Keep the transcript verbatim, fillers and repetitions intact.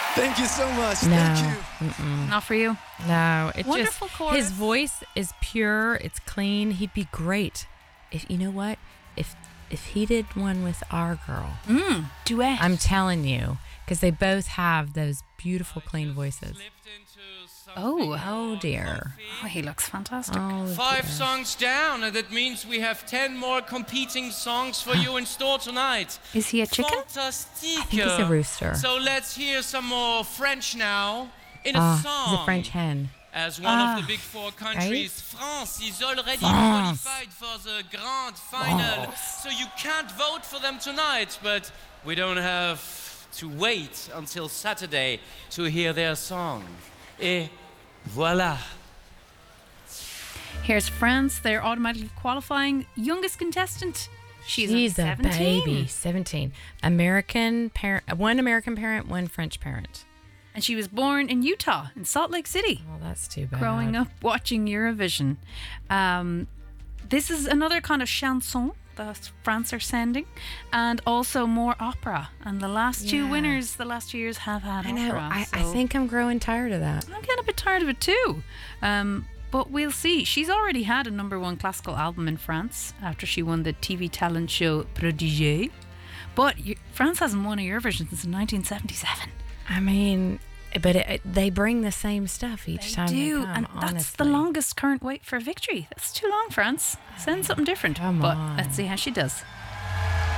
Thank you so much. No. Thank you. Mm-mm. Not for you. No, it Wonderful just chorus. his voice is pure. It's clean. He'd be great. If you know what, if if he did one with our girl, Mm, duet. I'm telling you, because they both have those beautiful, clean voices. Oh. Oh dear. Oh, he looks fantastic. Oh Five dear. songs down, and that means we have ten more competing songs for you in store tonight. Is he a chicken? Fantastique. I think he's a rooster. So let's hear some more French now in a Ah, song. he's a French hen. As one Ah. of the big four countries, France is already France. qualified for the grand final. So you can't vote for them tonight, but we don't have to wait until Saturday to hear their song. Et voilà. Here's France. They're automatically qualifying. Youngest contestant. She's, She's a seventeen. baby, seventeen. American parent, one American parent, one French parent. And she was born in Utah, in Salt Lake City. Well, that's too bad. Growing up watching Eurovision. Um, this is another kind of chanson that France are sending, and also more opera. And the last two Yeah. winners, the last two years, have had I know. opera. I, I so think I'm growing tired of that. I'm getting a bit tired of it too. Um, but we'll see. She's already had a number one classical album in France after she won the T V talent show Prodigy. But Eu- France hasn't won a Eurovision since nineteen seventy-seven. I mean, but it, it- they bring the same stuff each They time do, they come. and honestly. that's the longest current wait for victory. That's too long, France. Send something different. Come but on. let's see how she does.